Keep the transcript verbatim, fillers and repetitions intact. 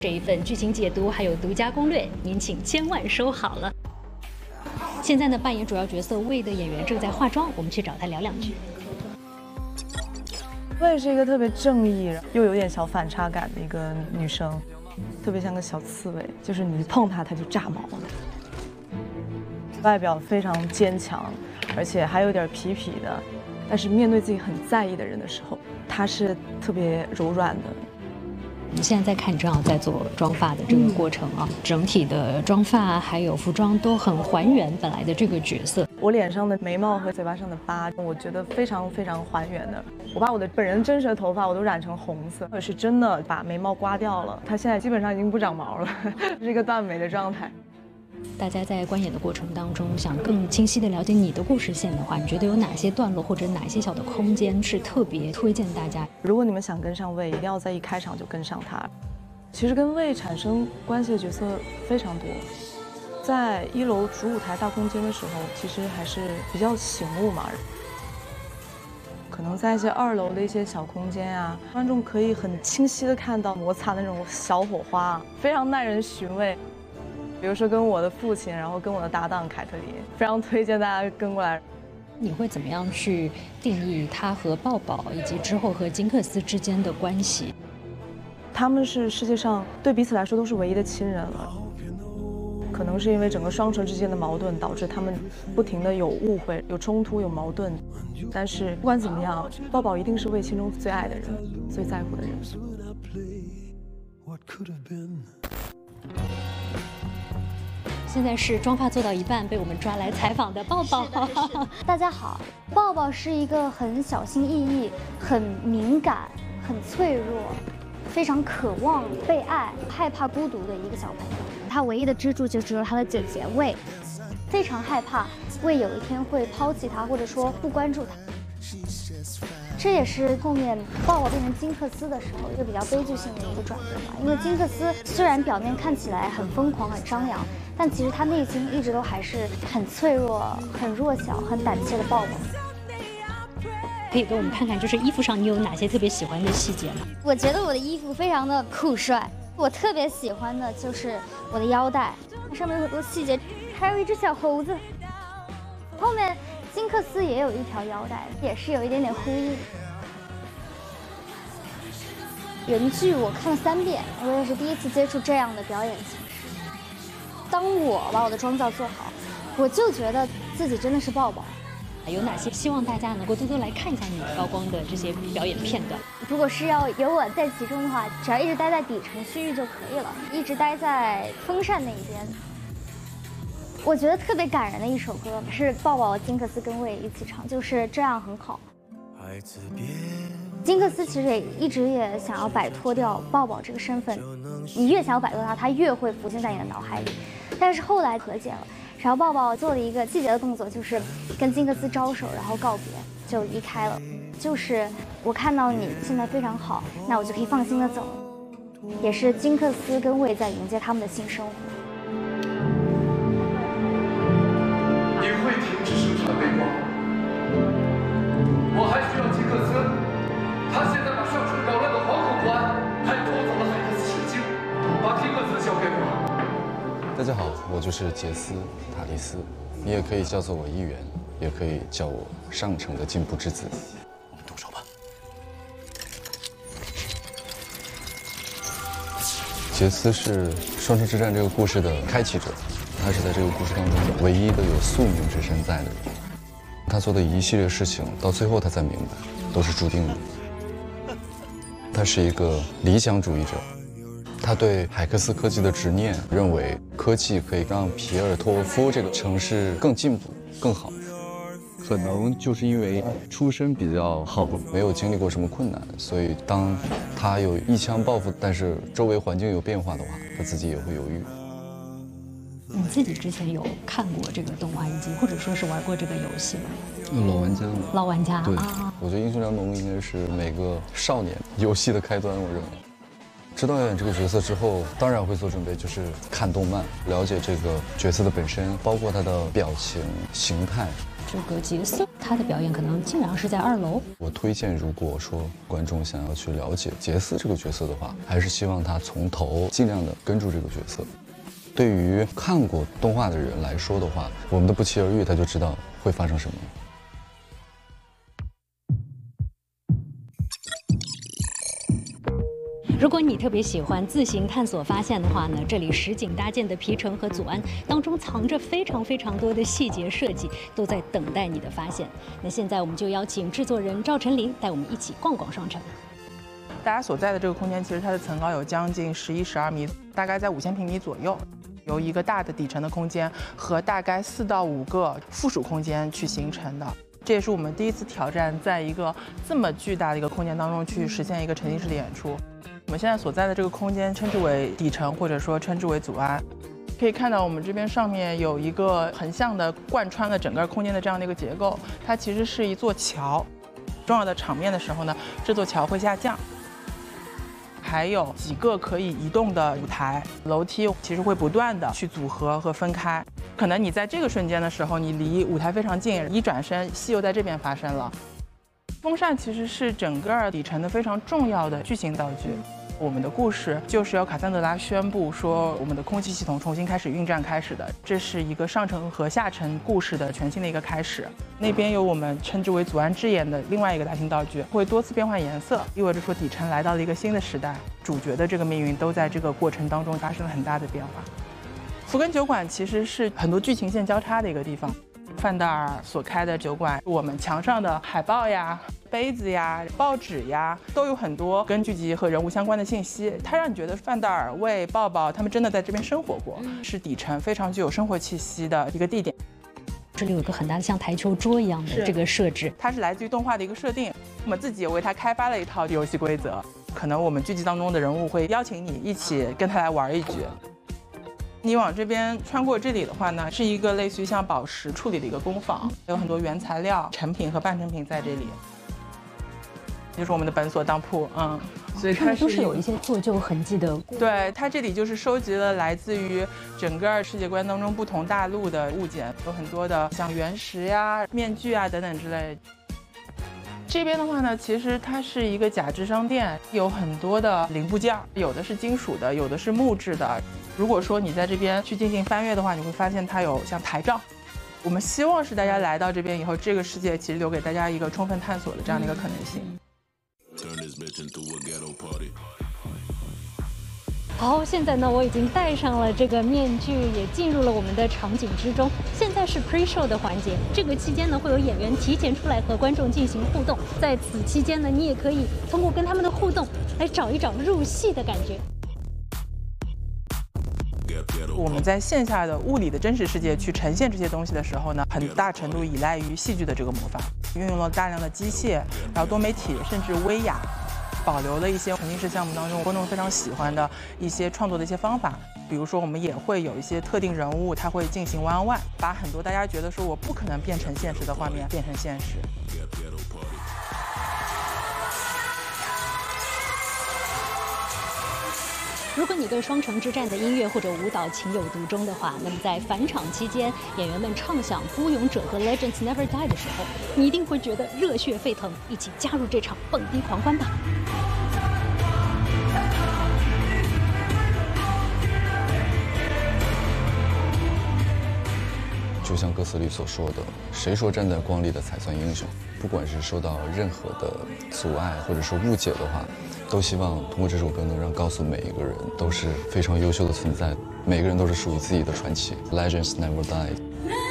这一份剧情解读还有独家攻略，您请千万收好了。现在呢，扮演主要角色魏的演员正在化妆，我们去找他聊两句。 魏是一个特别正义又有点小反差感的一个女生，特别像个小刺猬，就是你一碰她，她就炸毛。外表非常坚强，而且还有点痞痞的，但是面对自己很在意的人的时候，她是特别柔软的。 你现在在看正好在做妆发的这个过程啊，嗯、整体的妆发还有服装都很还原本来的这个角色。 我脸上的眉毛和嘴巴上的疤，我觉得非常非常还原的。我把我的本人真实的头发我都染成红色，我是真的把眉毛刮掉了，它现在基本上已经不长毛了，是一个断眉的状态。 大家在观演的过程当中，想更清晰地了解你的故事线的话，你觉得有哪些段落或者哪些小的空间是特别推荐大家？ 如果你们想跟上魏，一定要在一开场就跟上他。其实跟魏产生关系的角色非常多，在一楼主舞台大空间的时候，其实还是比较醒目嘛。可能在一些二楼的一些小空间啊，观众可以很清晰地看到摩擦的那种小火花，非常耐人寻味。比如说跟我的父亲，然后跟我的搭档凯特琳，非常推荐大家跟过来。 你会怎么样去定义他和抱抱以及之后和金克斯之间的关系？ 他们是世界上对彼此来说都是唯一的亲人了。可能是因为整个双城之间的矛盾，导致他们不停的有误会、有冲突、有矛盾。但是不管怎么样，抱抱一定是魏心中最爱的人、最在乎的人。 现在是妆发做到一半被我们抓来采访的抱抱。 大家好，抱抱是一个很小心翼翼、很敏感、很脆弱、非常渴望被爱、害怕孤独的一个小朋友。他唯一的支柱就只有他的姐姐魏，非常害怕魏有一天会抛弃他，或者说不关注他。这也是后面抱抱变成金克斯的时候一个比较悲剧性的一个转变吧。因为金克斯虽然表面看起来很疯狂、很张扬，但其实他内心一直都还是很脆弱、很弱小、很胆怯的抱抱。 可以给我们看看，就是衣服上你有哪些特别喜欢的细节吗？ 我觉得我的衣服非常的酷帅，我特别喜欢的就是我的腰带，上面有很多细节，还有一只小猴子。后面金克斯也有一条腰带，也是有一点点呼应。原剧我看了三遍，我也是第一次接触这样的表演形式。当我把我的妆造做好，我就觉得自己真的是抱抱。 有哪些希望大家能够多多来看一下你高光的这些表演片段？ 如果是要有我在其中的话，只要一直待在底层区域就可以了，一直待在风扇那一边。我觉得特别感人的一首歌是抱抱金克斯跟魏一起唱，就是这样很好。金克斯其实也一直也想要摆脱掉抱抱这个身份，你越想要摆脱他，他越会浮现在你的脑海里。但是后来和解了，然后抱抱做了一个细节的动作，就是跟金克斯招手，然后告别，就离开了。就是我看到你现在非常好，那我就可以放心的走。也是金克斯跟魏在迎接他们的新生活。 你会停止生产背光，我还需要金克斯。他现在把上城扰乱的惶恐不安，还拖走了海克斯神经，把金克斯交给我。 大家好，我就是杰斯塔利斯，你也可以叫做我一元，也可以叫我上城的进步之子。我们动手吧。杰斯是双城之战这个故事的开启者。他是在这个故事当中唯一的有宿命之身在的人，他做的一系列事情，到最后他才明白，都是注定的。他是一个理想主义者，他对海克斯科技的执念，认为科技可以让皮尔托夫这个城市更进步、更好。可能就是因为出身比较好，没有经历过什么困难，所以当他有一腔抱负，但是周围环境有变化的话，他自己也会犹豫。 你自己之前有看过这个动画以及或者说是玩过这个游戏吗？ 老玩家嘛， 老玩家对啊， 我觉得英雄联盟应该是每个少年游戏的开端。我认为，知道要演这个角色之后，当然会做准备，就是看动漫，了解这个角色的本身，包括他的表情、形态， 这个杰瑟，他的表演可能基本上是在二楼。 我推荐，如果说观众想要去了解杰斯这个角色的话，还是希望他从头尽量的跟住这个角色。对于看过动画的人来说的话，我们的不期而遇，他就知道会发生什么。 如果你特别喜欢自行探索发现的话呢，这里实景搭建的皮城和祖安当中藏着非常非常多的细节设计，都在等待你的发现。那现在我们就邀请制作人赵晨林带我们一起逛逛商城。 大家所在的这个空间，其实它的层高有将近十一、十二米，大概在五千平米左右，由一个大的底层的空间和大概四到五个附属空间去形成的。这也是我们第一次挑战，在一个这么巨大的一个空间当中去实现一个沉浸式的演出。我们现在所在的这个空间称之为底层，或者说称之为祖安。可以看到我们这边上面有一个横向的贯穿了整个空间的这样的一个结构，它其实是一座桥。重要的场面的时候呢，这座桥会下降。还有几个可以移动的舞台，楼梯其实会不断的去组合和分开。可能你在这个瞬间的时候，你离舞台非常近，一转身，戏又在这边发生了。风扇其实是整个底层的非常重要的剧情道具。我们的故事就是由卡桑德拉宣布说，我们的空气系统重新开始运转开始的，这是一个上层和下层故事的全新的一个开始。那边有我们称之为祖安之眼的另外一个大型道具，会多次变换颜色，意味着说底层来到了一个新的时代，主角的这个命运都在这个过程当中发生了很大的变化。福根酒馆其实是很多剧情线交叉的一个地方。范德尔所开的酒馆，我们墙上的海报呀、杯子呀、报纸呀，都有很多跟剧集和人物相关的信息。它让你觉得范德尔、魏、抱抱他们真的在这边生活过，是底层非常具有生活气息的一个地点。 这里有一个很大的像台球桌一样的这个设置， 它是来自于动画的一个设定，我们自己也为它开发了一套游戏规则。可能我们剧集当中的人物会邀请你一起跟他来玩一局。你往这边穿过这里的话呢，是一个类似于像宝石处理的一个工坊，有很多原材料、成品和半成品在这里。就是我们的本所当铺，嗯，所以它都是有一些做旧痕迹的。 对，它这里就是收集了来自于整个世界观当中不同大陆的物件，有很多的像原石呀、面具啊等等之类。这边的话呢，其实它是一个假制商店，有很多的零部件，有的是金属的，有的是木质的。如果说你在这边去进行翻阅的话，你会发现它有像台帐。我们希望是大家来到这边以后，这个世界其实留给大家一个充分探索的这样的一个可能性。 好，现在呢，我已经戴上了这个面具，也进入了我们的场景之中。现在是 pre-show 的环节，这个期间呢，会有演员提前出来和观众进行互动。在此期间呢，你也可以通过跟他们的互动来找一找入戏的感觉。 我们在线下的物理的真实世界去呈现这些东西的时候呢，很大程度依赖于戏剧的这个魔法，运用了大量的机械，然后多媒体，甚至微雅。保留了一些沉浸式项目当中观众非常喜欢的一些创作的一些方法，比如说我们也会有一些特定人物，他会进行 one on one， 把很多大家觉得说我不可能变成现实的画面变成现实。 如果你对双城之战的音乐或者舞蹈情有独钟的话，那么在返场期间，演员们唱响《孤勇者》和《Legends Never Die》的时候，你一定会觉得热血沸腾，一起加入这场蹦迪狂欢吧！ 就像歌词里所说的，谁说站在光里的才算英雄？不管是受到任何的阻碍或者说误解的话，都希望通过这首歌能让告诉每一个人都是非常优秀的存在，每个人都是属于自己的传奇。Legends never die。